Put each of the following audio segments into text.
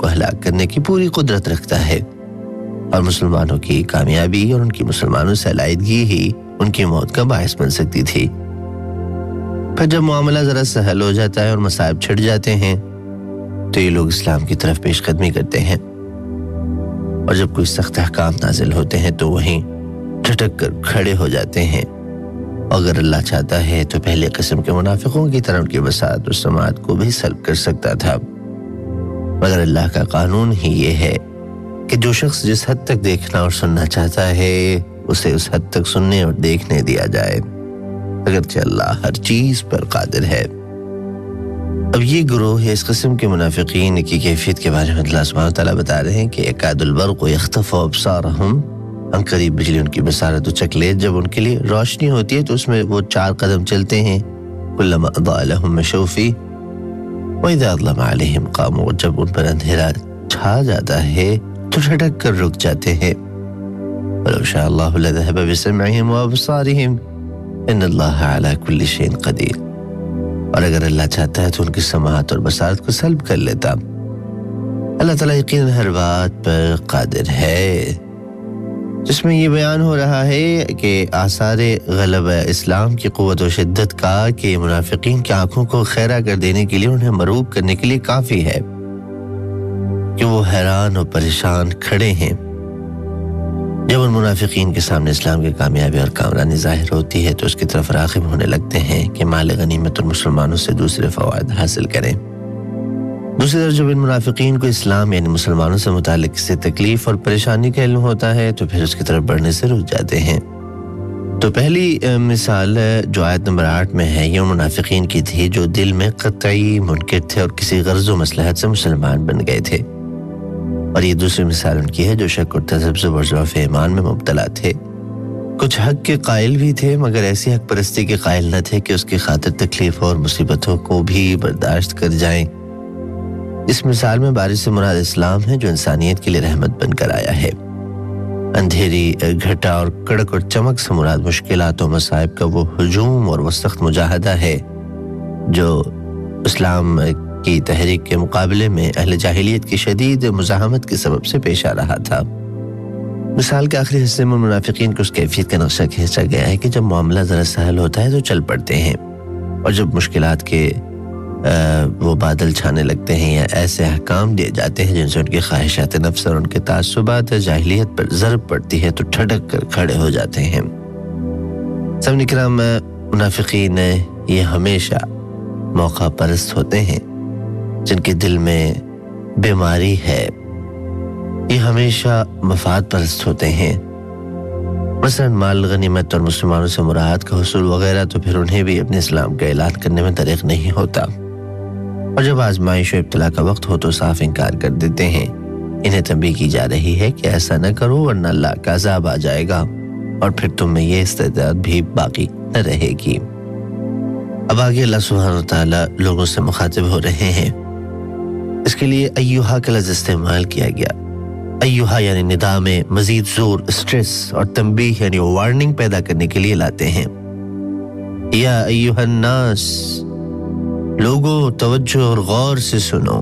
کو ہلاک کرنے کی پوری قدرت رکھتا ہے اور مسلمانوں کی کامیابی اور ان کی مسلمانوں سے علیحدگی ہی ان کی موت کا باعث بن سکتی تھی۔ پھر جب معاملہ ذرا سہل ہو جاتا ہے اور مصائب چھڑ جاتے ہیں تو یہ لوگ اسلام کی طرف پیش قدمی کرتے ہیں، اور جب کوئی سخت احکام نازل ہوتے ہیں تو وہیں ٹھٹک کر کھڑے ہو جاتے ہیں۔ اگر اللہ چاہتا ہے تو پہلے قسم کے منافقوں کی طرح ان کی بساط اور سماعت کو بھی سلب کر سکتا تھا، مگر اللہ کا قانون ہی یہ ہے کہ جو شخص جس حد تک دیکھنا اور سننا چاہتا ہے اسے اس حد تک سننے اور دیکھنے دیا جائے، اگرچہ اللہ ہر چیز پر قادر ہے۔ اب یہ گروہ ہے اس قسم کے منافقین کی کیفیت کے بارے میں اللہ سبحانہ وتعالیٰ بتا رہے ہیں کہ یکاد البرق یخطف ابصارہم، عنقریب بجلی ان کی بصارت اچک لے، جب ان کے لیے روشنی ہوتی ہے تو اس میں وہ 4 قدم چلتے ہیں، کلما اضاء لهم مشوا فیہ واذا اظلم علیہم قاموا، جب ان پر اندھیرا چھا جاتا ہے تو ٹھٹک کر رک جاتے ہیں۔ ولو شاء اللہ لذهب بسمعهم وابصارهم ان اللہ علی کل شیء قدیر، اور اگر اللہ چاہتا ہے تو ان کی سماعت اور بصارت کو سلب کر لیتا۔ اللہ تعالیٰ یقیناً ہر بات پر قادر ہے۔ جس میں یہ بیان ہو رہا ہے کہ آثار غلبہ اسلام کی قوت و شدت کا کہ منافقین کی آنکھوں کو خیرہ کر دینے کے لیے، انہیں مروب کرنے کے لیے کافی ہے کہ وہ حیران اور پریشان کھڑے ہیں جب ان منافقین کے سامنے اسلام کی کامیابی اور کامرانی ظاہر ہوتی ہے تو اس کی طرف راغب ہونے لگتے ہیں کہ مال غنیمت اور مسلمانوں سے دوسرے فوائد حاصل کریں۔ دوسری طرف جب ان منافقین کو اسلام یعنی مسلمانوں سے متعلق کسی تکلیف اور پریشانی کا علم ہوتا ہے تو پھر اس کی طرف بڑھنے سے رک جاتے ہیں۔ تو پہلی مثال جو آیت نمبر 8 میں ہے یہ ان منافقین کی تھی جو دل میں قطعی منکر تھے اور کسی غرض و مصلحت سے مسلمان بن گئے تھے، اور یہ دوسری مثال ان کی ہے جو شک اور تذبذب اور ضعف ایمان میں مبتلا تھے، کچھ حق کے قائل بھی تھے مگر ایسی حق پرستی کے قائل نہ تھے کہ اس کی خاطر تکلیفوں اور مصیبتوں کو بھی برداشت کر جائیں۔ اس مثال میں بارش سے مراد اسلام ہے جو انسانیت کے لیے رحمت بن کر آیا ہے۔ اندھیری گھٹا اور کڑک اور چمک سے مراد مشکلات و مصائب کا وہ ہجوم اور وہ سخت مجاہدہ ہے جو اسلام کی تحریک کے مقابلے میں اہل جاہلیت کی شدید مزاحمت کے سبب سے پیش آ رہا تھا۔ مثال کے آخری حصے میں منافقین کو اس کیفیت کا نقشہ کھینچا گیا ہے کہ جب معاملہ ذرا سہل ہوتا ہے تو چل پڑتے ہیں، اور جب مشکلات کے وہ بادل چھانے لگتے ہیں یا ایسے احکام دیے جاتے ہیں جن سے ان کی خواہشات نفس اور ان کے تعصبات جاہلیت پر ضرب پڑتی ہے تو ٹھٹک کر کھڑے ہو جاتے ہیں۔ سامعین کرام، منافقین یہ ہمیشہ موقع پرست ہوتے ہیں، جن کے دل میں بیماری ہے، یہ ہمیشہ مفاد پرست ہوتے ہیں، مثلا مال غنیمت اور مسلمانوں سے مراعات کا حصول وغیرہ، تو پھر انہیں بھی اپنے اسلام کا اعلان کرنے میں دریغ نہیں ہوتا، اور جب آزمائش و ابتلا کا وقت ہو تو صاف انکار کر دیتے ہیں۔ انہیں تنبیہ کی جا رہی ہے کہ ایسا نہ کرو ورنہ اللہ کا عذاب آ جائے گا اور پھر تم میں یہ استعداد بھی باقی نہ رہے گی۔ اب آگے اللہ سبحانہ وتعالیٰ لوگوں سے مخاطب ہو رہے ہیں، اس کے لیے ایہا کا لفظ استعمال کیا گیا۔ ایہا یعنی ندا میں مزید زور، اسٹریس اور تنبیہ یعنی وارننگ پیدا کرنے کے لیے لاتے ہیں۔ یا ایہا الناس، لوگوں توجہ اور غور سے سنو،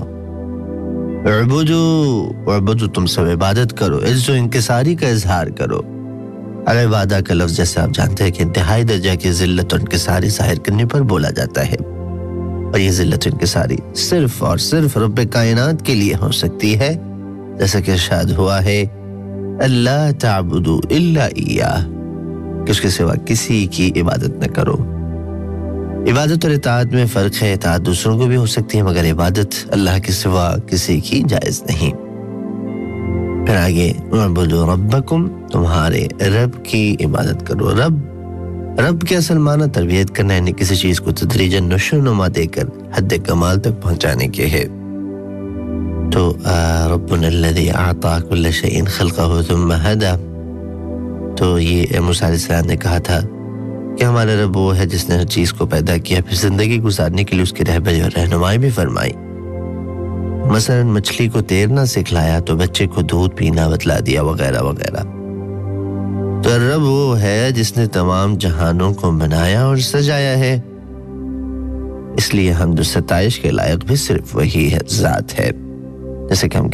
اعبدو تم سب عبادت کرو، عز و انکساری کا اظہار کرو۔ العبادہ کا لفظ جیسے آپ جانتے ہیں کہ انتہائی درجہ کی ذلت اور انکساری ظاہر کرنے پر بولا جاتا ہے، اور یہ ذلت و انکساری صرف اور صرف رب کائنات کے لیے ہو سکتی ہے، جیسا کہ ارشاد ہوا ہے اللہ تعبدوا الا ایاہ، کہ اس کے سوا کسی کی عبادت نہ کرو۔ عبادت اور اطاعت میں فرق ہے، اطاعت دوسروں کو بھی ہو سکتی ہے مگر عبادت اللہ کے سوا کسی کی جائز نہیں۔ پھر آگے اعبدوا ربکم، تمہارے رب کی عبادت کرو۔ رب کے اصل معنی تربیت کرنا، یعنی کسی چیز کو تدریجاً نشو و نما دے کر حد کمال تک پہنچانے کے ہے۔ تو ربنا الذی اعطى كل شيء خلقه ثم هدى، تو یہ موسیٰ علیہ السلام نے کہا تھا کہ ہمارا رب وہ ہے جس نے ہر چیز کو پیدا کیا، پھر زندگی گزارنے کے لیے اس کی رہبری اور رہنمائی بھی فرمائی۔ مثلا مچھلی کو تیرنا سکھلایا تو بچے کو دودھ پینا بتلا دیا وغیرہ وغیرہ۔ تو رب وہ ہے جس نے تمام جہانوں کو بنایا اور سجایا ہے، اس لیے حمد و ستائش کے لائق بھی صرف وہی ہے، ذات ہے، جیسے کہ ہم